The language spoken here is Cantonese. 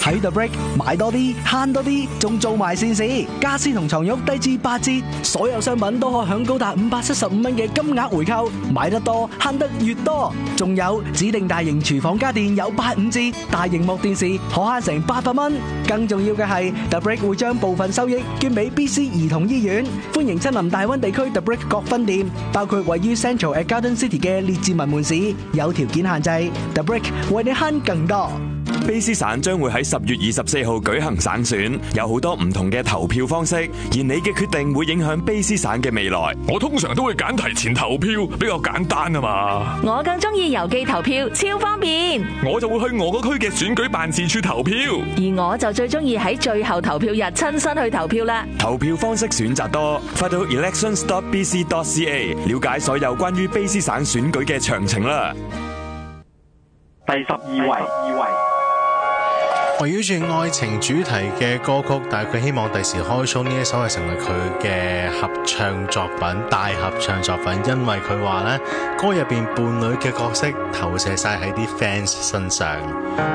喺 The Brick 買多啲，慳多啲，仲做埋善事。家私同床褥低至8折，所有商品都可享高達575蚊嘅金額回扣，買得多慳得越多。仲有指定大型廚房家電有85折，大螢幕電視可慳成800蚊。更重要嘅係 The Brick 會將部分收益捐俾 BC 兒童醫院。歡迎親臨大灣地區 The Brick 各分店，包括位於 Central at Garden City 嘅列治文門市，有條件限制。The Brick 為你慳更多。 卑詩省將會喺10月24號舉行省選，有好多唔同嘅投票方式，而你嘅決定會影響卑詩省嘅未來。 我通常都會揀提前投票，比較簡單啊嘛。 我更中意郵寄投票，超方便。 我就會去我個區嘅選舉辦事處投票， 而我就最中意喺最後投票日親身去投票啦。 投票方式選擇多，快到 elections.bc.ca 了解所有關於卑詩省選舉嘅詳情啦。 第12位。 圍繞住愛情主題嘅歌曲，但係佢希望第時開 show 呢一首係成為佢嘅合唱作品，大合唱作品，因為佢話呢歌入邊伴侶嘅角色投射晒喺啲 fans 身上。